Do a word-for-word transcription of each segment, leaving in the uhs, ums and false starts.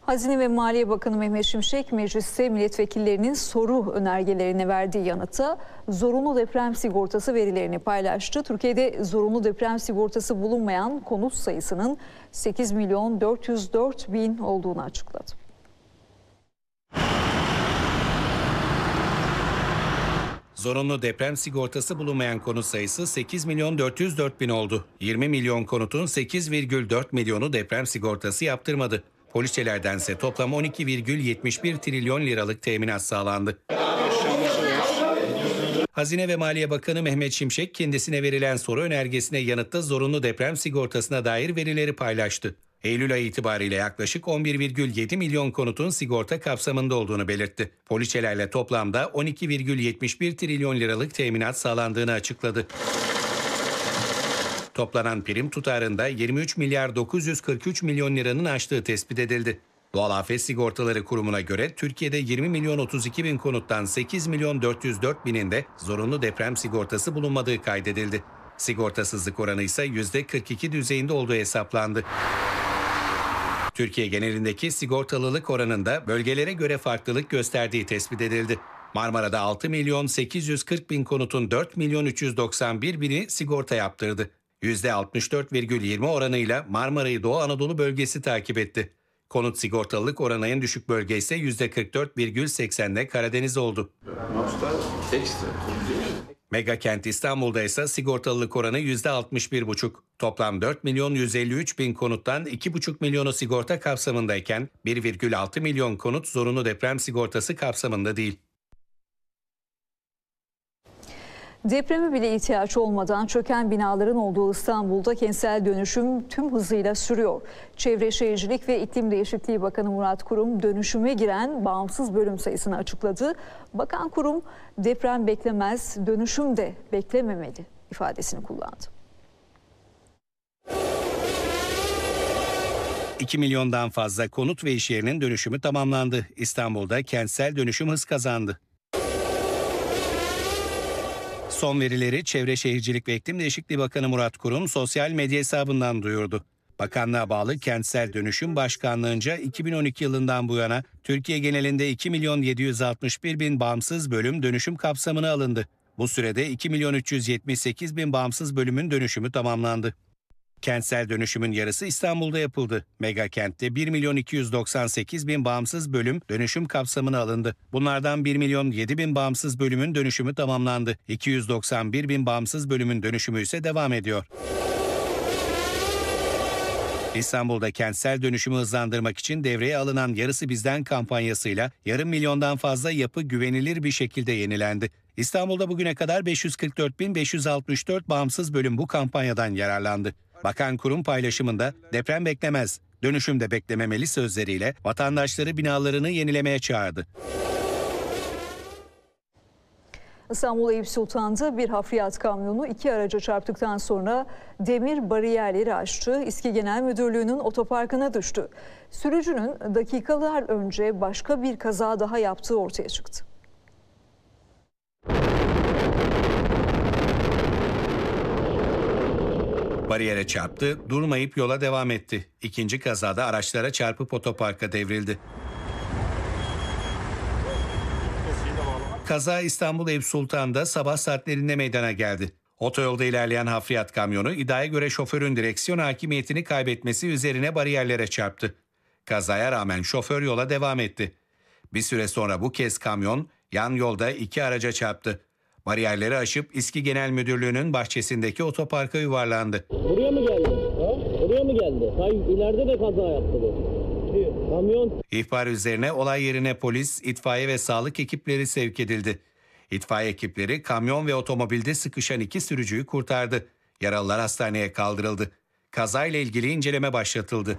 Hazine ve Maliye Bakanı Mehmet Şimşek mecliste milletvekillerinin soru önergelerine verdiği yanıta zorunlu deprem sigortası verilerini paylaştı. Türkiye'de zorunlu deprem sigortası bulunmayan konut sayısının sekiz milyon dört yüz dört bin olduğunu açıkladı. Zorunlu deprem sigortası bulunmayan konut sayısı sekiz milyon dört yüz dört bin oldu. yirmi milyon konutun sekiz virgül dört milyonu deprem sigortası yaptırmadı. Poliçelerdense toplam on iki virgül yetmiş bir trilyon liralık teminat sağlandı. Hazine ve Maliye Bakanı Mehmet Şimşek kendisine verilen soru önergesine yanıtta zorunlu deprem sigortasına dair verileri paylaştı. Eylül ayı itibariyle yaklaşık on bir virgül yedi milyon konutun sigorta kapsamında olduğunu belirtti. Poliçelerle toplamda on iki virgül yetmiş bir trilyon liralık teminat sağlandığını açıkladı. Toplanan prim tutarında yirmi üç milyar dokuz yüz kırk üç milyon liranın aştığı tespit edildi. Doğal Afet Sigortaları Kurumu'na göre Türkiye'de yirmi milyon otuz iki bin konuttan sekiz milyon dört yüz dört bininde zorunlu deprem sigortası bulunmadığı kaydedildi. Sigortasızlık oranı ise yüzde kırk iki düzeyinde olduğu hesaplandı. Türkiye genelindeki sigortalılık oranında bölgelere göre farklılık gösterdiği tespit edildi. Marmara'da altı milyon sekiz yüz kırk bin konutun dört milyon üç yüz doksan bir bini sigorta yaptırdı. yüzde altmış dört virgül yirmi oranıyla Marmara'yı Doğu Anadolu bölgesi takip etti. Konut sigortalılık oranı en düşük bölge ise yüzde kırk dört virgül seksenle Karadeniz oldu. Mega kent İstanbul'da ise sigortalılık oranı yüzde altmış bir virgül beş. Toplam dört milyon yüz elli üç bin konuttan iki buçuk milyonu sigorta kapsamındayken bir virgül altı milyon konut zorunlu deprem sigortası kapsamında değil. Depreme bile ihtiyaç olmadan çöken binaların olduğu İstanbul'da kentsel dönüşüm tüm hızıyla sürüyor. Çevre Şehircilik ve İklim Değişikliği Bakanı Murat Kurum dönüşüme giren bağımsız bölüm sayısını açıkladı. Bakan Kurum deprem beklemez, dönüşüm de beklememeli ifadesini kullandı. iki milyondan fazla konut ve iş yerinin dönüşümü tamamlandı. İstanbul'da kentsel dönüşüm hız kazandı. Son verileri Çevre Şehircilik ve İklim Değişikliği Bakanı Murat Kurum sosyal medya hesabından duyurdu. Bakanlığa bağlı Kentsel Dönüşüm Başkanlığı'nca iki bin on iki yılından bu yana Türkiye genelinde iki milyon yedi yüz altmış bir bin bağımsız bölüm dönüşüm kapsamına alındı. Bu sürede iki milyon üç yüz yetmiş sekiz bin bağımsız bölümün dönüşümü tamamlandı. Kentsel dönüşümün yarısı İstanbul'da yapıldı. Mega kentte bir milyon iki yüz doksan sekiz bin bağımsız bölüm dönüşüm kapsamına alındı. Bunlardan bir milyon yedi bin bağımsız bölümün dönüşümü tamamlandı. iki yüz doksan bir bin bağımsız bölümün dönüşümü ise devam ediyor. İstanbul'da kentsel dönüşümü hızlandırmak için devreye alınan Yarısı Bizden kampanyasıyla yarım milyondan fazla yapı güvenilir bir şekilde yenilendi. İstanbul'da bugüne kadar beş yüz kırk dört bin beş yüz altmış dört bağımsız bölüm bu kampanyadan yararlandı. Bakan Kurum paylaşımında deprem beklemez, dönüşüm de beklememeli sözleriyle vatandaşları binalarını yenilemeye çağırdı. İstanbul Eyüp Sultan'da bir hafriyat kamyonu iki araca çarptıktan sonra demir bariyerleri aştı. İSKİ Genel Müdürlüğü'nün otoparkına düştü. Sürücünün dakikalar önce başka bir kaza daha yaptığı ortaya çıktı. Bariyere çarptı, durmayıp yola devam etti. İkinci kazada araçlara çarpıp otoparka devrildi. Kaza İstanbul Eyüp Sultan'da sabah saatlerinde meydana geldi. Otoyolda ilerleyen hafriyat kamyonu iddiaya göre şoförün direksiyon hakimiyetini kaybetmesi üzerine bariyerlere çarptı. Kazaya rağmen şoför yola devam etti. Bir süre sonra bu kez kamyon yan yolda iki araca çarptı. Bariyerleri aşıp İSKİ Genel Müdürlüğü'nün bahçesindeki otoparka yuvarlandı. Buraya mı geldi? Ha? Buraya mı geldi? Hayır, ileride de kaza yaptı bu. Kamyon. İhbar üzerine olay yerine polis, itfaiye ve sağlık ekipleri sevk edildi. İtfaiye ekipleri kamyon ve otomobilde sıkışan iki sürücüyü kurtardı. Yaralılar hastaneye kaldırıldı. Kazayla ilgili inceleme başlatıldı.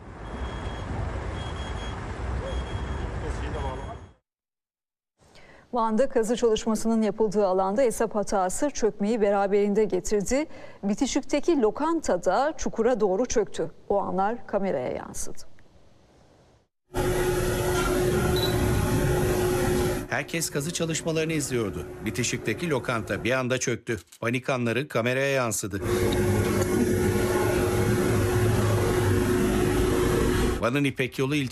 Van'da kazı çalışmasının yapıldığı alanda hesap hatası çökmeyi beraberinde getirdi. Bitişik'teki lokantada çukura doğru çöktü. O anlar kameraya yansıdı. Herkes kazı çalışmalarını izliyordu. Bitişik'teki lokanta bir anda çöktü. Panik anları kameraya yansıdı. Van'ın İpek Yolu ilçesi